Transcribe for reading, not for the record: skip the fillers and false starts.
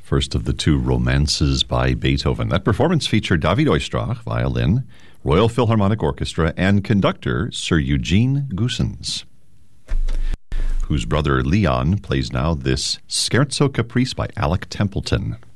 First of the two romances by Beethoven. That performance featured David Oistrakh, violin, Royal Philharmonic Orchestra, and conductor Sir Eugene Goossens, whose brother Leon plays now this Scherzo Caprice by Alec Templeton.